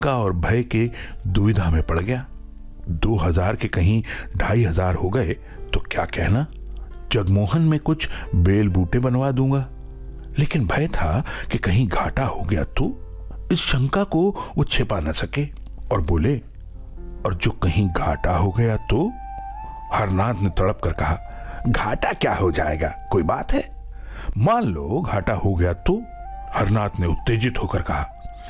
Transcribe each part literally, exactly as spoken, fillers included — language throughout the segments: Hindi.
शंका और भय के दुविधा में पड़ गया। दो हजार के कहीं ढाई हजार हो गए तो क्या कहना, जगमोहन में कुछ बेल बूटे बनवा दूंगा, लेकिन भय था कि कहीं घाटा हो गया तो। इस शंका को वो छिपा न सके और बोले, और जो कहीं घाटा हो गया तो? हरनाथ ने तड़प कर कहा, घाटा क्या हो जाएगा, कोई बात है? मान लो घाटा हो गया तो? हरनाथ ने उत्तेजित होकर कहा,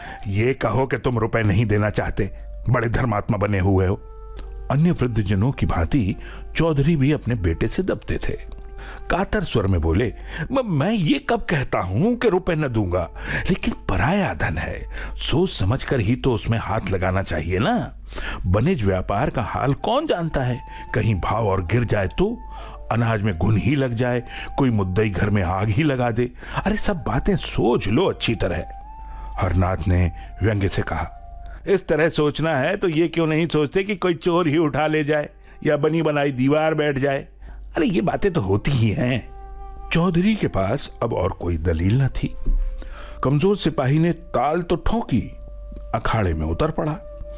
यह कहो कि तुम रुपए नहीं देना चाहते, बड़े धर्मात्मा बने हुए हो। अन्य वृद्धजनों की भांति चौधरी भी अपने बेटे से दबते थे। कातर स्वर में बोले, मैं ये कब कहता हूं कि रुपए न दूंगा, लेकिन पराया धन है, सोच समझकर ही तो उसमें हाथ लगाना चाहिए ना। वनिज व्यापार का हाल कौन जानता है, कहीं भाव और गिर जाए तो, अनाज में घुन ही लग जाए, कोई मुद्दई घर में आग ही लगा दे। अरे सब बातें सोच लो अच्छी तरह। हरनाथ ने व्यंग्य से कहा, इस तरह सोचना है तो ये क्यों नहीं सोचते कि कोई चोर ही उठा ले जाए या बनी बनाई दीवार बैठ जाए। अरे ये बातें तो होती ही हैं। चौधरी के पास अब और कोई दलील न थी। कमजोर सिपाही ने ताल तो ठोकी, अखाड़े में उतर पड़ा,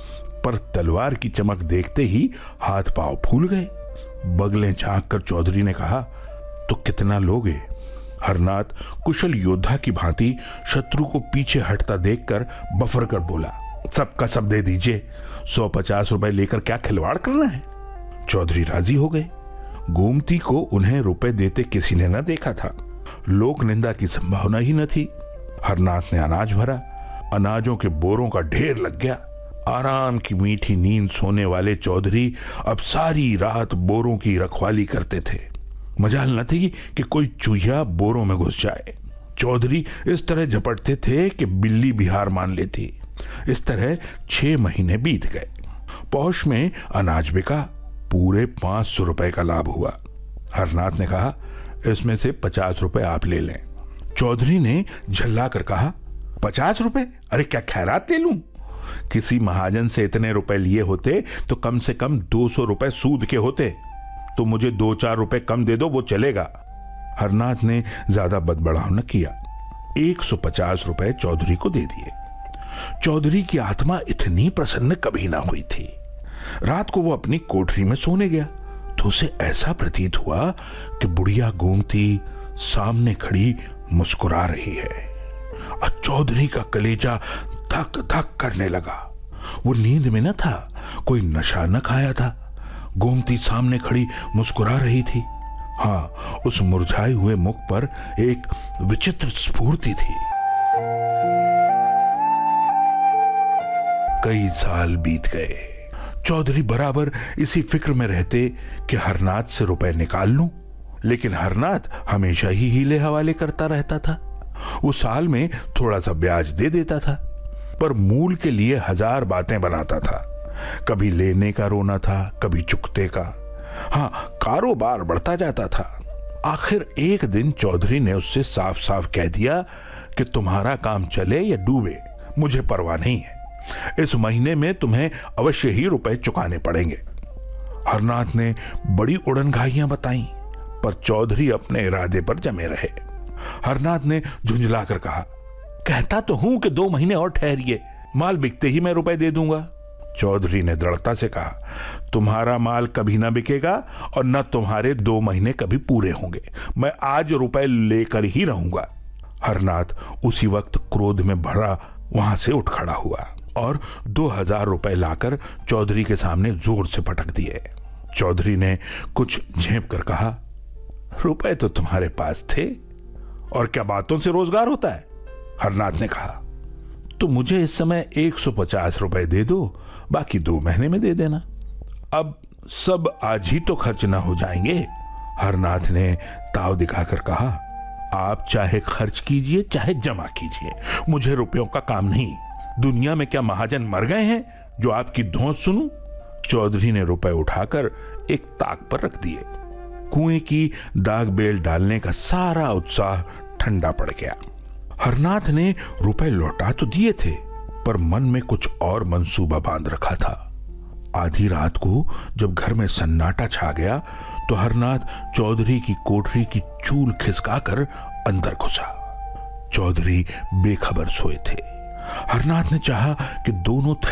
पर तलवार की चमक देखते ही हाथ पांव फूल गए। बगलें झांक कर चौधरी ने कहा, तो कितना लोगे? हरनाथ कुशल योद्धा की भांति शत्रु को पीछे हटता देखकर बफर कर बोला, सबका सब दे दीजिए, सौ पचास रुपए लेकर क्या खिलवाड़ करना है? चौधरी राजी हो गए। गोमती को उन्हें रुपए देते किसी ने न देखा था, लोक निंदा की संभावना ही न थी। हरनाथ ने अनाज भरा, अनाजों के बोरों का ढेर लग गया। आराम की मीठी नींद सोने वाले चौधरी अब सारी रात बोरों की रखवाली करते थे। मजाल न थी कि कोई चूहिया बोरों में घुस जाए। चौधरी इस तरह झपटते थे कि बिल्ली बिहार मान लेती। इस तरह छह महीने बीत गए। पौष में अनाज बिका, पूरे पांच सौ रुपए का लाभ हुआ। हरनाथ ने कहा, इसमें से पचास रुपए आप ले लें। चौधरी ने झल्ला कर कहा, पचास रुपए? अरे क्या खैरात ले लूं? किसी महाजन से इतने रुपए लिए होते तो कम से कम दो सौ रुपए सूद के होते, तो मुझे दो चार रुपए कम दे दो, वो चलेगा। हरनाथ ने ज्यादा बदबड़ाव न किया, एक सौ पचास रुपए चौधरी को दे दिए। चौधरी की आत्मा इतनी प्रसन्न कभी ना हुई थी। रात को वो अपनी कोठरी में सोने गया तो उसे ऐसा प्रतीत हुआ कि बुढ़िया गोमती सामने खड़ी मुस्कुरा रही है। और चौधरी का कलेजा धक धक करने लगा। वो नींद में न था, कोई नशा न खाया था। गोमती सामने खड़ी मुस्कुरा रही थी। हाँ, उस मुरझाए हुए मुख पर एक विचित्र स्फूर्ति थी। कई साल बीत गए। चौधरी बराबर इसी फिक्र में रहते कि हरनाथ से रुपए निकाल लूं, लेकिन हरनाथ हमेशा ही हीले हवाले करता रहता था। वो साल में थोड़ा सा ब्याज दे देता था, पर मूल के लिए हजार बातें बनाता था। कभी लेने का रोना था, कभी चुकते का। हाँ, कारोबार बढ़ता जाता था। आखिर एक दिन चौधरी ने उससे साफ साफ कह दिया कि तुम्हारा काम चले या डूबे, मुझे परवाह नहीं है। इस महीने में तुम्हें अवश्य ही रुपए चुकाने पड़ेंगे। हरनाथ ने बड़ी उड़नघाइयां बताई, पर चौधरी अपने इरादे पर जमे रहे। हरनाथ ने झुंझलाकर कहा, कहता तो हूं कि दो महीने और ठहरिए, माल बिकते ही मैं रुपए दे दूंगा। चौधरी ने दृढ़ता से कहा, तुम्हारा माल कभी ना बिकेगा और न तुम्हारे दो महीने कभी पूरे होंगे। मैं आज रुपए लेकर ही रहूंगा। हरनाथ उसी वक्त क्रोध में भरा वहां से उठ खड़ा हुआ और दो हजार रुपए लाकर चौधरी के सामने जोर से पटक दिए। चौधरी ने कुछ झेप कर कहा, रुपए तो तुम्हारे पास थे, और क्या बातों से रोजगार होता है? हरनाथ ने कहा, तो मुझे इस समय एक सौ पचास रुपए दे दो, बाकी दो महीने में दे देना। अब सब आज ही तो खर्च ना हो जाएंगे। हरनाथ ने ताव दिखाकर कहा, आप चाहे खर्च कीजिए चाहे जमा कीजिए, मुझे रुपयों का काम नहीं। दुनिया में क्या महाजन मर गए हैं जो आपकी धौंस सुनूं? चौधरी ने रुपए उठाकर एक ताक पर रख दिए। कुएं की दाग बेल डालने का सारा उत्साह ठंडा पड़ गया। हरनाथ ने रुपए लौटा तो दिए थे, पर मन में कुछ और मंसूबा बांध रखा था। आधी रात को जब घर में सन्नाटा छा गया तो हरनाथ चौधरी की कोठरी की चूल खिसकाकर अंदर घुसा। चौधरी बेखबर सोए थे। हरनाथ ने चाहा कि दोनों